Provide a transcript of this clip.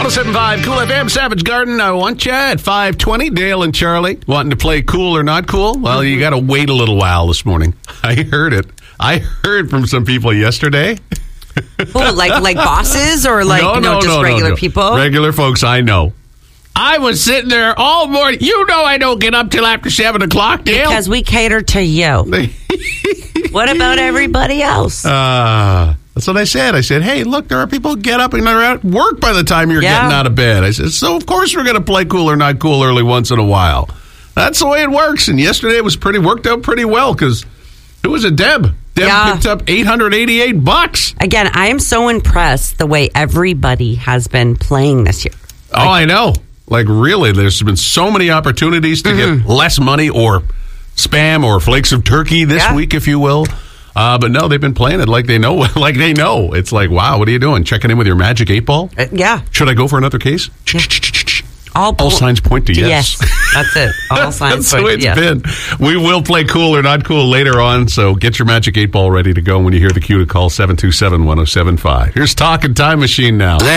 107.5 Cool FM, Savage Garden. I want you at 5:20. Dale and Charlie wanting to play cool or not cool? Well, you got to wait a little while this morning. I heard it. I heard from some people yesterday. Oh, like bosses or just regular people? Regular folks I know. I was sitting there all morning. You know I don't get up till after 7 o'clock, Dale. Because we cater to you. What about everybody else? That's what I said. I said, hey, look, there are people who get up and they're at work by the time you're getting out of bed. I said, so of course we're going to play cool or not cool early once in a while. That's the way it works. And yesterday it was worked out pretty well because it was a Deb. Deb picked up $888. Again, I am so impressed the way everybody has been playing this year. I know. Like, really, there's been so many opportunities to get less money or spam or flakes of turkey this week, if you will. But no, they've been playing it like they know. Like they know. It's like, wow, what are you doing? Checking in with your magic 8-ball? Yeah. Should I go for another case? Yeah. All signs point to yes. That's it. All signs point to yes. That's the way it's been. We will play cool or not cool later on, so get your magic 8-ball ready to go when you hear the cue to call 727-1075. Here's Talking Time Machine now.